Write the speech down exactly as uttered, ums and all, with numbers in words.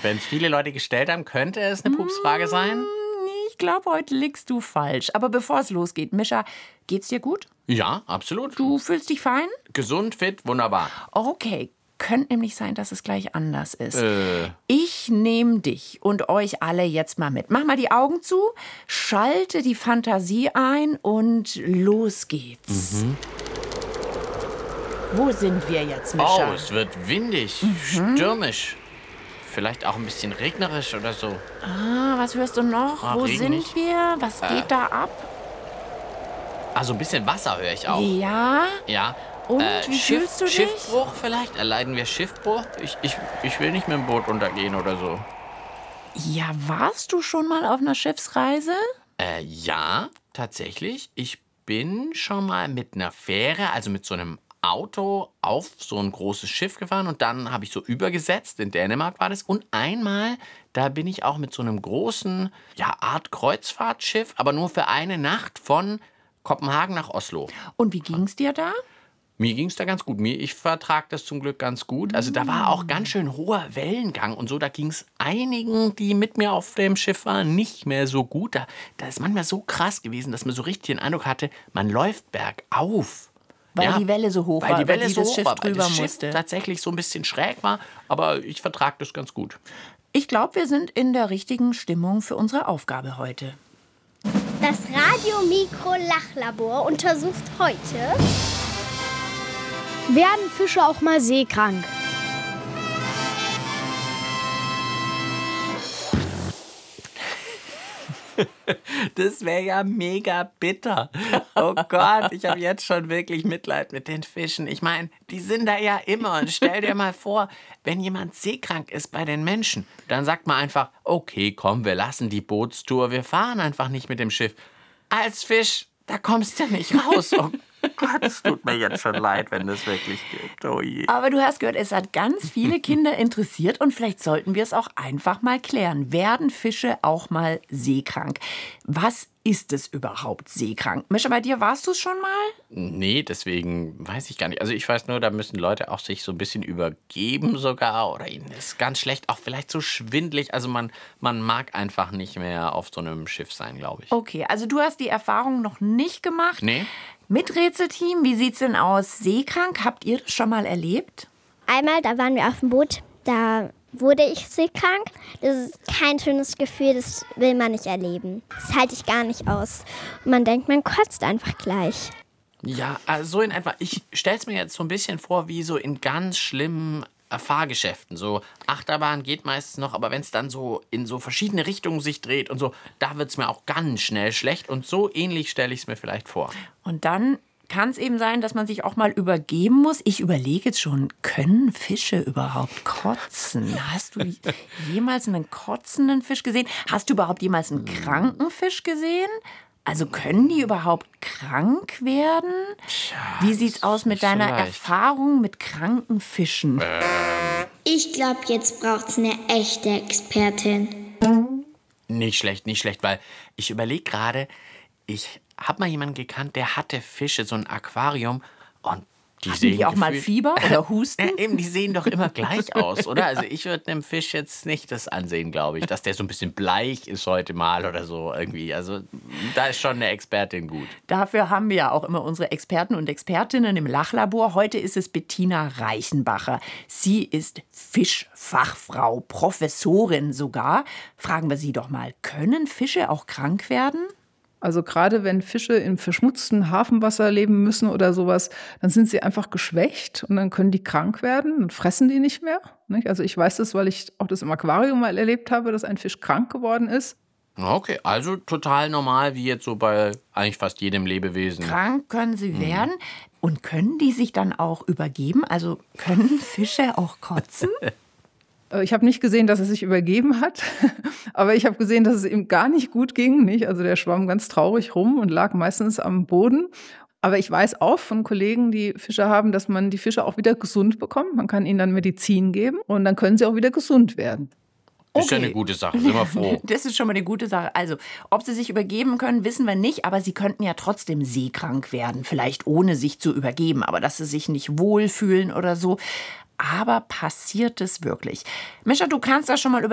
wenn es viele Leute gestellt haben, könnte es eine Pupsfrage sein? Ich glaube, heute liegst du falsch. Aber bevor es losgeht, Mischa, geht's dir gut? Ja, absolut. Du fühlst dich fein? Gesund, fit, wunderbar. Okay, könnte nämlich sein, dass es gleich anders ist. Äh. Ich nehme dich und euch alle jetzt mal mit. Mach mal die Augen zu, schalte die Fantasie ein und los geht's. Mhm. Wo sind wir jetzt, Mischa? Oh, es wird windig, mhm. stürmisch. Vielleicht auch ein bisschen regnerisch oder so. Ah, was hörst du noch? Ah, Wo Regen sind nicht. wir? Was Äh. geht da ab? Also ein bisschen Wasser höre ich auch. Ja? Ja. Und Äh, wie Schiff, fühlst du dich? Schiffbruch vielleicht? Erleiden wir Schiffbruch? Ich, ich, ich will nicht mit dem Boot untergehen oder so. Ja, warst du schon mal auf einer Schiffsreise? Äh, ja, tatsächlich. Ich bin schon mal mit einer Fähre, also mit so einem Auto auf so ein großes Schiff gefahren und dann habe ich so übergesetzt, in Dänemark war das. Und einmal, da bin ich auch mit so einem großen, ja, Art Kreuzfahrtschiff, aber nur für eine Nacht von Kopenhagen nach Oslo. Und wie ging's dir da? Mir ging es da ganz gut. Mir, ich vertrage das zum Glück ganz gut. Also da war auch ganz schön hoher Wellengang und so. Da ging es einigen, die mit mir auf dem Schiff waren, nicht mehr so gut. Da, da ist manchmal so krass gewesen, dass man so richtig den Eindruck hatte, man läuft bergauf. Weil Ja, die Welle so hoch weil war, die Welle über die so das hoch Schiff war, weil drüber das Schiff musste. tatsächlich so ein bisschen schräg war. Aber ich vertrage das ganz gut. Ich glaube, wir sind in der richtigen Stimmung für unsere Aufgabe heute. Das Radiomikro-Lachlabor untersucht heute: Werden Fische auch mal seekrank? Das wäre ja mega bitter. Oh Gott, ich habe jetzt schon wirklich Mitleid mit den Fischen. Ich meine, die sind da ja immer. Und stell dir mal vor, wenn jemand seekrank ist bei den Menschen, dann sagt man einfach, okay, komm, wir lassen die Bootstour, wir fahren einfach nicht mit dem Schiff. Als Fisch, da kommst du nicht raus. Oh Gott, es tut mir jetzt schon leid, wenn das wirklich gibt. Oh je. Aber du hast gehört, es hat ganz viele Kinder interessiert und vielleicht sollten wir es auch einfach mal klären. Werden Fische auch mal seekrank? Was ist es überhaupt, seekrank? Mischa, bei dir warst du es schon mal? Nee, deswegen weiß ich gar nicht. Also ich weiß nur, da müssen Leute auch sich so ein bisschen übergeben sogar oder ihnen ist ganz schlecht, auch vielleicht so schwindelig. Also man, man mag einfach nicht mehr auf so einem Schiff sein, glaube ich. Okay, also du hast die Erfahrung noch nicht gemacht. Nee. Mit Rätselteam, wie sieht's denn aus? Seekrank, habt ihr das schon mal erlebt? Einmal, da waren wir auf dem Boot, da wurde ich seekrank. Das ist kein schönes Gefühl, das will man nicht erleben. Das halte ich gar nicht aus. Und man denkt, man kotzt einfach gleich. Ja, also so in etwa. Ich stelle es mir jetzt so ein bisschen vor, wie so in ganz schlimmen Fahrgeschäften. So Achterbahn geht meistens noch, aber wenn es dann so in so verschiedene Richtungen sich dreht und so, da wird es mir auch ganz schnell schlecht. Und so ähnlich stelle ich es mir vielleicht vor. Und dann kann es eben sein, dass man sich auch mal übergeben muss. Ich überlege jetzt schon, können Fische überhaupt kotzen? Hast du jemals einen kotzenden Fisch gesehen? Hast du überhaupt jemals einen kranken Fisch gesehen? Also können die überhaupt krank werden? Tja, Wie sieht's aus mit deiner vielleicht. Erfahrung mit kranken Fischen? Ich glaube, jetzt braucht's eine echte Expertin. Nicht schlecht, nicht schlecht, weil ich überlege gerade, ich habe mal jemanden gekannt, der hatte Fische, so ein Aquarium und die Hatten sehen die auch mal gefühlt- Fieber oder Husten? Ja, eben, die sehen doch immer gleich aus, oder? Also ich würde einem Fisch jetzt nicht das ansehen, glaube ich, dass der so ein bisschen bleich ist heute mal oder so irgendwie. Also da ist schon eine Expertin gut. Dafür haben wir ja auch immer unsere Experten und Expertinnen im Lachlabor. Heute ist es Bettina Reichenbacher. Sie ist Fischfachfrau, Professorin sogar. Fragen wir sie doch mal, können Fische auch krank werden? Also gerade wenn Fische im verschmutzten Hafenwasser leben müssen oder sowas, dann sind sie einfach geschwächt und dann können die krank werden und fressen die nicht mehr. Nicht? Also ich weiß das, weil ich auch das im Aquarium mal erlebt habe, dass ein Fisch krank geworden ist. Okay, also total normal, wie jetzt so bei eigentlich fast jedem Lebewesen. Krank können sie werden. Und können die sich dann auch übergeben? Also können Fische auch kotzen? Ich habe nicht gesehen, dass er sich übergeben hat, aber ich habe gesehen, dass es ihm gar nicht gut ging. Nicht? Also der schwamm ganz traurig rum und lag meistens am Boden. Aber ich weiß auch von Kollegen, die Fische haben, dass man die Fische auch wieder gesund bekommt. Man kann ihnen dann Medizin geben und dann können sie auch wieder gesund werden. Ist ja Okay. eine gute Sache, sind wir froh. Das ist schon mal eine gute Sache. Also, ob sie sich übergeben können, wissen wir nicht, aber sie könnten ja trotzdem seekrank werden, vielleicht ohne sich zu übergeben, aber dass sie sich nicht wohlfühlen oder so. Aber passiert es wirklich? Mischa, du kannst da schon mal über